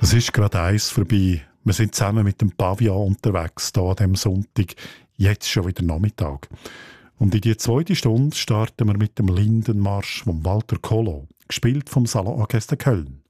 Es ist gerade eins vorbei. Wir sind zusammen mit dem Pavillon unterwegs, hier an diesem Sonntag. Jetzt schon wieder Nachmittag. Und in die zweite Stunde starten wir mit dem Lindenmarsch von Walter Kolo, gespielt vom Salonorchester Köln.